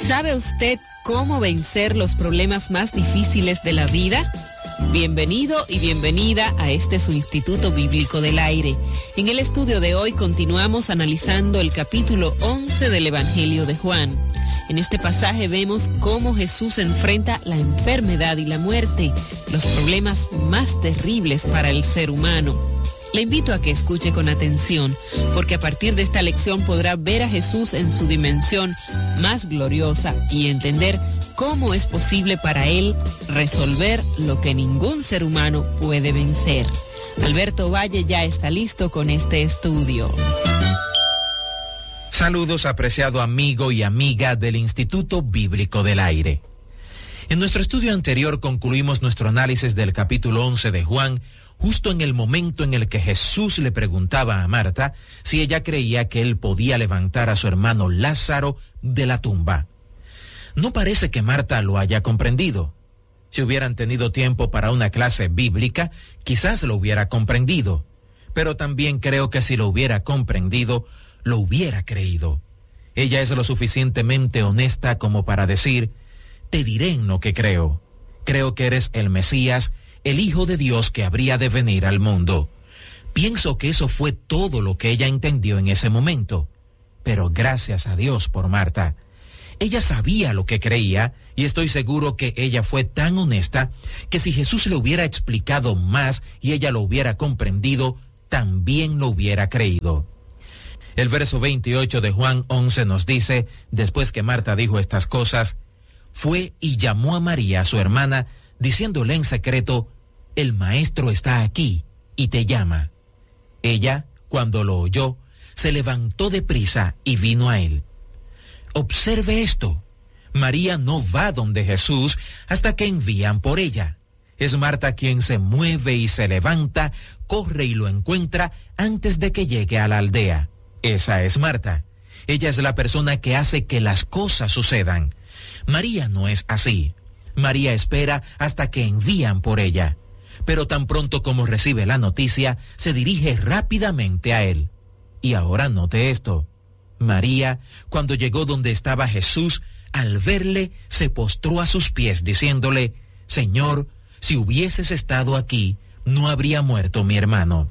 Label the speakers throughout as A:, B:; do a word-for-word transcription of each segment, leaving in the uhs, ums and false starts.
A: ¿Sabe usted cómo vencer los problemas más difíciles de la vida? Bienvenido y bienvenida a este su Instituto Bíblico del Aire. En el estudio de hoy continuamos analizando el capítulo once del Evangelio de Juan. En este pasaje vemos cómo Jesús enfrenta la enfermedad y la muerte, los problemas más terribles para el ser humano. Le invito a que escuche con atención, porque a partir de esta lección podrá ver a Jesús en su dimensión más gloriosa y entender cómo es posible para Él resolver lo que ningún ser humano puede vencer. Alberto Valle ya está listo con este estudio.
B: Saludos, apreciado amigo y amiga del Instituto Bíblico del Aire. En nuestro estudio anterior concluimos nuestro análisis del capítulo once de Juan, justo en el momento en el que Jesús le preguntaba a Marta si ella creía que él podía levantar a su hermano Lázaro de la tumba. No parece que Marta lo haya comprendido. Si hubieran tenido tiempo para una clase bíblica, quizás lo hubiera comprendido, pero también creo que si lo hubiera comprendido, lo hubiera creído. Ella es lo suficientemente honesta como para decir: te diré en lo que creo. Creo que eres el Mesías, el Hijo de Dios que habría de venir al mundo. Pienso que eso fue todo lo que ella entendió en ese momento. Pero gracias a Dios por Marta. Ella sabía lo que creía, y estoy seguro que ella fue tan honesta que si Jesús le hubiera explicado más y ella lo hubiera comprendido, también lo hubiera creído. El verso veintiocho de Juan once nos dice, después que Marta dijo estas cosas, fue y llamó a María, su hermana, diciéndole en secreto: el maestro está aquí y te llama. Ella, cuando lo oyó, se levantó deprisa y vino a él. Observe esto. María no va donde Jesús hasta que envían por ella. Es Marta quien se mueve y se levanta, corre y lo encuentra antes de que llegue a la aldea. Esa es Marta. Ella es la persona que hace que las cosas sucedan. María no es así. María espera hasta que envían por ella. Pero tan pronto como recibe la noticia, se dirige rápidamente a él. Y ahora note esto. María, cuando llegó donde estaba Jesús, al verle, se postró a sus pies, diciéndole: Señor, si hubieses estado aquí, no habría muerto mi hermano.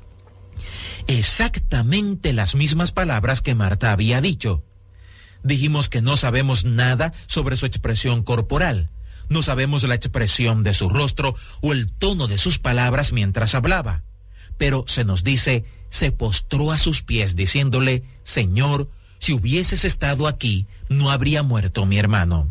B: Exactamente las mismas palabras que Marta había dicho. Dijimos que no sabemos nada sobre su expresión corporal. No sabemos la expresión de su rostro o el tono de sus palabras mientras hablaba. Pero se nos dice, se postró a sus pies diciéndole: Señor, si hubieses estado aquí, no habría muerto mi hermano.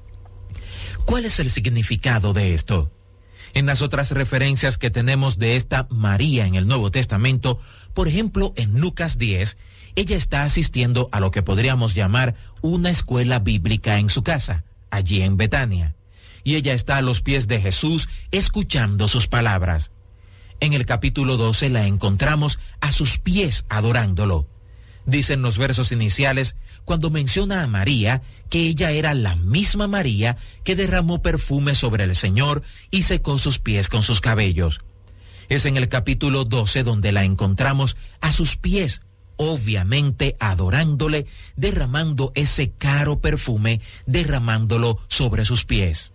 B: ¿Cuál es el significado de esto? En las otras referencias que tenemos de esta María en el Nuevo Testamento, por ejemplo en Lucas diez, ella está asistiendo a lo que podríamos llamar una escuela bíblica en su casa, allí en Betania. Y ella está a los pies de Jesús escuchando sus palabras. En el capítulo doce la encontramos a sus pies adorándolo. Dicen los versos iniciales, cuando menciona a María, que ella era la misma María que derramó perfume sobre el Señor y secó sus pies con sus cabellos. Es en el capítulo doce donde la encontramos a sus pies, obviamente adorándole, derramando ese caro perfume, derramándolo sobre sus pies.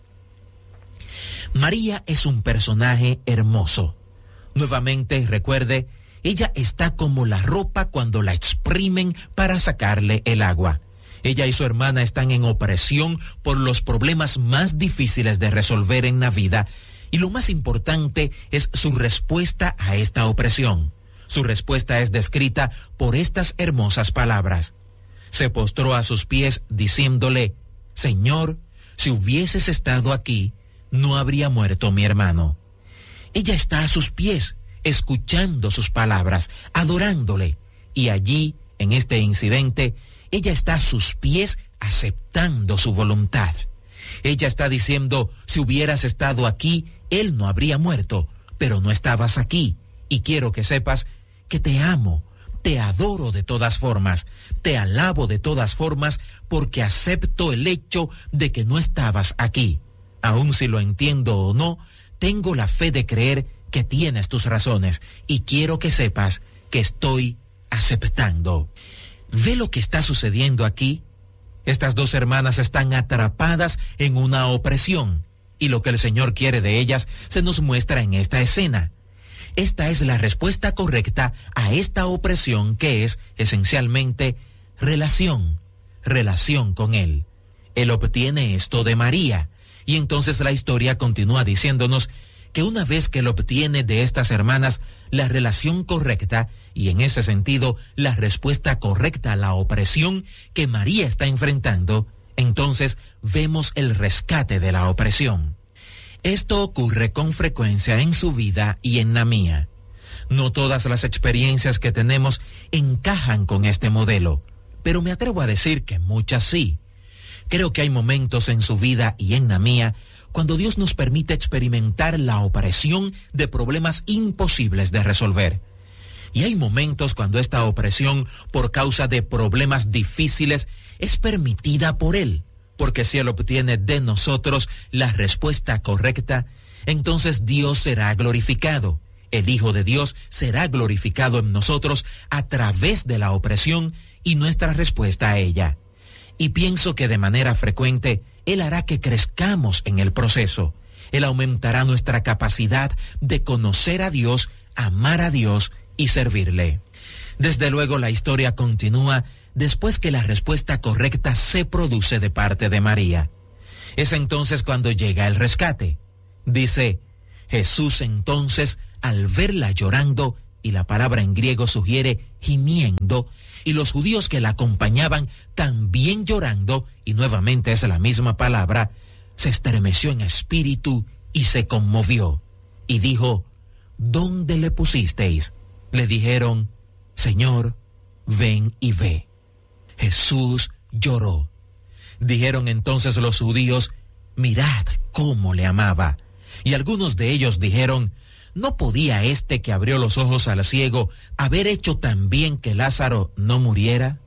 B: María es un personaje hermoso. Nuevamente, recuerde, ella está como la ropa cuando la exprimen para sacarle el agua. Ella y su hermana están en opresión por los problemas más difíciles de resolver en la vida, y lo más importante es su respuesta a esta opresión. Su respuesta es descrita por estas hermosas palabras. Se postró a sus pies diciéndole: Señor, si hubieses estado aquí, no habría muerto mi hermano. Ella está a sus pies, escuchando sus palabras, adorándole, y allí, en este incidente, ella está a sus pies aceptando su voluntad. Ella está diciendo: si hubieras estado aquí, él no habría muerto, pero no estabas aquí, y quiero que sepas que te amo, te adoro de todas formas, te alabo de todas formas, porque acepto el hecho de que no estabas aquí. Aun si lo entiendo o no, tengo la fe de creer que tienes tus razones, y quiero que sepas que estoy aceptando. ¿Ve lo que está sucediendo aquí? Estas dos hermanas están atrapadas en una opresión, y lo que el Señor quiere de ellas se nos muestra en esta escena. Esta es la respuesta correcta a esta opresión, que es esencialmente relación, relación con Él. Él obtiene esto de María, y entonces la historia continúa diciéndonos que una vez que él obtiene de estas hermanas la relación correcta, y en ese sentido la respuesta correcta a la opresión que María está enfrentando, entonces vemos el rescate de la opresión. Esto ocurre con frecuencia en su vida y en la mía. No todas las experiencias que tenemos encajan con este modelo, pero me atrevo a decir que muchas sí. Creo que hay momentos en su vida y en la mía cuando Dios nos permite experimentar la opresión de problemas imposibles de resolver. Y hay momentos cuando esta opresión, por causa de problemas difíciles, es permitida por Él, porque si Él obtiene de nosotros la respuesta correcta, entonces Dios será glorificado. El Hijo de Dios será glorificado en nosotros a través de la opresión y nuestra respuesta a ella. Y pienso que de manera frecuente Él hará que crezcamos en el proceso. Él aumentará nuestra capacidad de conocer a Dios, amar a Dios y servirle. Desde luego la historia continúa después que la respuesta correcta se produce de parte de María. Es entonces cuando llega el rescate. Dice, Jesús entonces, al verla llorando, y la palabra en griego sugiere gimiendo, y los judíos que la acompañaban también llorando, y nuevamente es la misma palabra, se estremeció en espíritu y se conmovió, y dijo, ¿dónde le pusisteis? Le dijeron, Señor, ven y ve. Jesús lloró. Dijeron entonces los judíos, mirad cómo le amaba. Y algunos de ellos dijeron, ¿no podía este que abrió los ojos al ciego haber hecho también que Lázaro no muriera?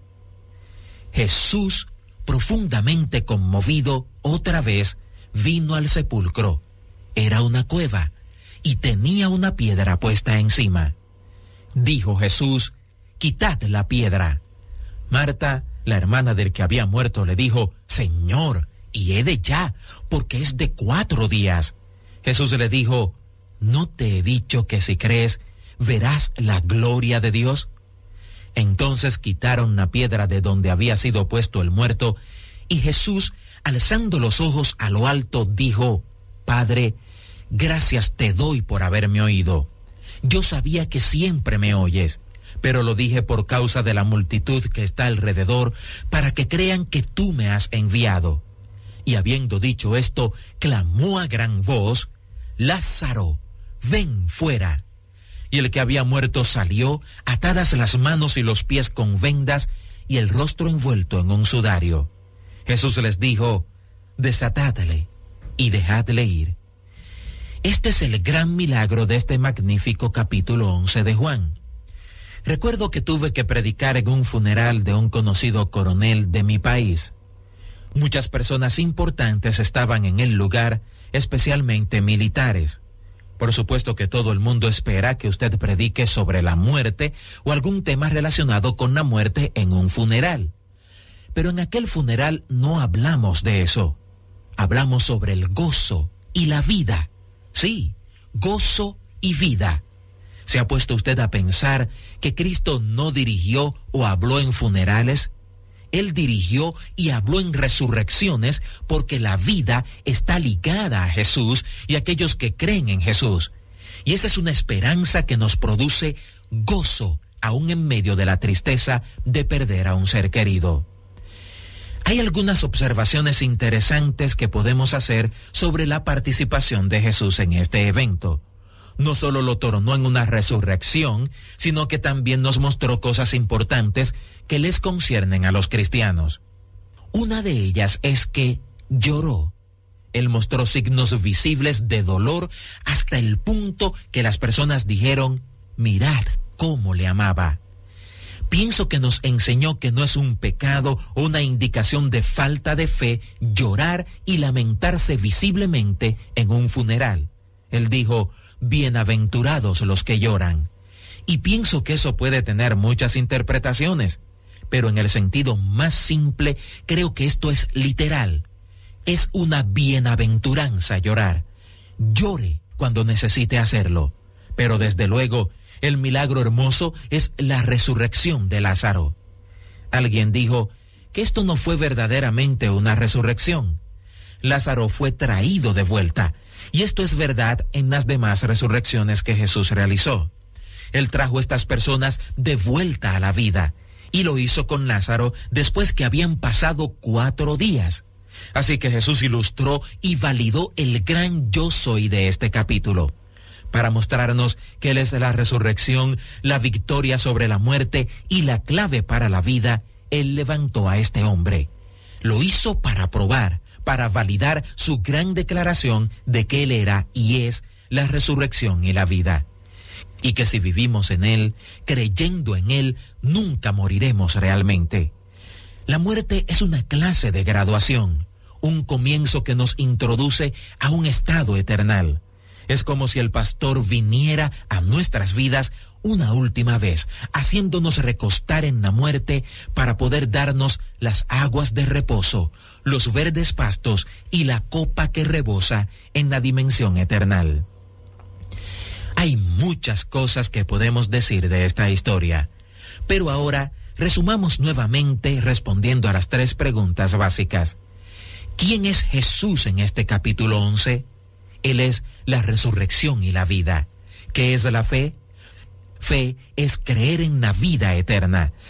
B: Jesús, profundamente conmovido, otra vez vino al sepulcro. Era una cueva y tenía una piedra puesta encima. Dijo Jesús, quitad la piedra. Marta, la hermana del que había muerto, le dijo, Señor, y he de ya, porque es de cuatro días. Jesús le dijo, ¿no te he dicho que si crees, verás la gloria de Dios? Entonces quitaron la piedra de donde había sido puesto el muerto, y Jesús, alzando los ojos a lo alto, dijo, Padre, gracias te doy por haberme oído. Yo sabía que siempre me oyes, pero lo dije por causa de la multitud que está alrededor, para que crean que tú me has enviado. Y habiendo dicho esto, clamó a gran voz, Lázaro, ven fuera. Y el que había muerto salió, atadas las manos y los pies con vendas, y el rostro envuelto en un sudario. Jesús les dijo, desatadle y dejadle ir. Este es el gran milagro de este magnífico capítulo once de Juan. Recuerdo que tuve que predicar en un funeral de un conocido coronel de mi país. Muchas personas importantes estaban en el lugar, especialmente militares. Por supuesto que todo el mundo espera que usted predique sobre la muerte o algún tema relacionado con la muerte en un funeral. Pero en aquel funeral no hablamos de eso. Hablamos sobre el gozo y la vida. Sí, gozo y vida. ¿Se ha puesto usted a pensar que Cristo no dirigió o habló en funerales? Él dirigió y habló en resurrecciones porque la vida está ligada a Jesús y a aquellos que creen en Jesús. Y esa es una esperanza que nos produce gozo, aún en medio de la tristeza de perder a un ser querido. Hay algunas observaciones interesantes que podemos hacer sobre la participación de Jesús en este evento. No solo lo tornó en una resurrección, sino que también nos mostró cosas importantes que les conciernen a los cristianos. Una de ellas es que lloró. Él mostró signos visibles de dolor hasta el punto que las personas dijeron, mirad cómo le amaba. Pienso que nos enseñó que no es un pecado o una indicación de falta de fe llorar y lamentarse visiblemente en un funeral. Él dijo, bienaventurados los que lloran. Y pienso que eso puede tener muchas interpretaciones. pero en el sentido más simple, creo que esto es literal. Es una bienaventuranza llorar. Llore cuando necesite hacerlo. Pero desde luego, el milagro hermoso es la resurrección de Lázaro. Alguien dijo que esto no fue verdaderamente una resurrección. Lázaro fue traído de vuelta, y esto es verdad en las demás resurrecciones que Jesús realizó. Él trajo a estas personas de vuelta a la vida, y lo hizo con Lázaro después que habían pasado cuatro días. Así que Jesús ilustró y validó el gran yo soy de este capítulo, para mostrarnos que Él es la resurrección, la victoria sobre la muerte y la clave para la vida. Él levantó a este hombre. Lo hizo para probar, para validar su gran declaración de que Él era y es la resurrección y la vida. Y que si vivimos en Él, creyendo en Él, nunca moriremos realmente. La muerte es una clase de graduación, un comienzo que nos introduce a un estado eternal. Es como si el pastor viniera a nuestras vidas una última vez, haciéndonos recostar en la muerte para poder darnos las aguas de reposo, los verdes pastos y la copa que rebosa en la dimensión eternal. Hay muchas cosas que podemos decir de esta historia, pero ahora resumamos nuevamente respondiendo a las tres preguntas básicas. ¿Quién es Jesús en este capítulo once? Él es la resurrección y la vida. ¿Qué es la fe? Fe es creer en la vida eterna,